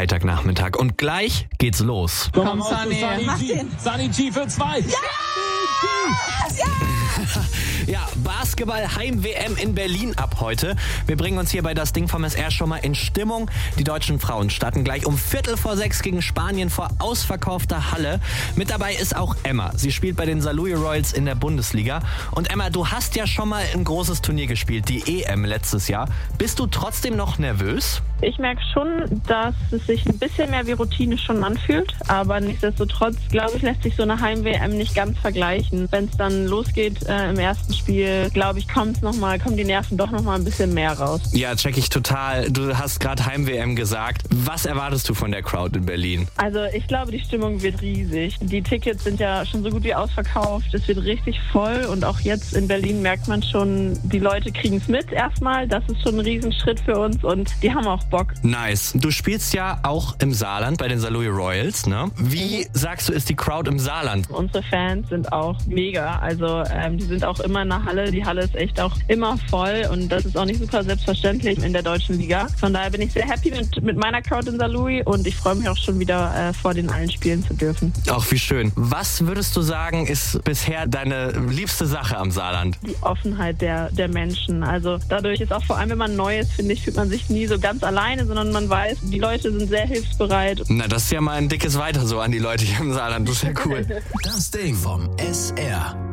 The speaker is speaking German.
Freitagnachmittag. Und gleich geht's los. Komm, Sunny, mach den. Sunny G für 2. Ja! Ja, Basketball-Heim-WM in Berlin ab heute. Wir bringen uns hier bei Das Ding vom SR schon mal in Stimmung. Die deutschen Frauen starten gleich um 5:45 gegen Spanien vor ausverkaufter Halle. Mit dabei ist auch Emma. Sie spielt bei den Saarlouis Royals in der Bundesliga. Und Emma, du hast ja schon mal ein großes Turnier gespielt, die EM letztes Jahr. Bist du trotzdem noch nervös? Ich merke schon, dass es sich ein bisschen mehr wie Routine schon anfühlt. Aber nichtsdestotrotz, glaube ich, lässt sich so eine Heim-WM nicht ganz vergleichen. Wenn es dann losgeht im ersten Spiel, glaube ich, kommen die Nerven doch noch mal ein bisschen mehr raus. Ja, check ich total. Du hast gerade Heim-WM gesagt. Was erwartest du von der Crowd in Berlin? Also ich glaube, die Stimmung wird riesig. Die Tickets sind ja schon so gut wie ausverkauft. Es wird richtig voll und auch jetzt in Berlin merkt man schon, die Leute kriegen es mit erstmal. Das ist schon ein Riesenschritt für uns und die haben auch Bock. Nice. Du spielst ja auch im Saarland bei den Saarlouis Royals, ne? Wie sagst du, ist die Crowd im Saarland? Unsere Fans sind auch mega. Also die sind auch immer in der Halle. Die Halle ist echt auch immer voll und das ist auch nicht super selbstverständlich in der deutschen Liga. Von daher bin ich sehr happy mit meiner Crowd in Saarlouis und ich freue mich auch schon wieder vor den allen spielen zu dürfen. Ach, wie schön. Was würdest du sagen, ist bisher deine liebste Sache am Saarland? Die Offenheit der Menschen. Also dadurch ist auch vor allem, wenn man neu ist, finde ich, fühlt man sich nie so ganz alleine, sondern man weiß, die Leute sind sehr hilfsbereit. Na, das ist ja mal ein dickes Weiter so an die Leute hier im Saarland. Das ist ja cool. Das Ding vom SR.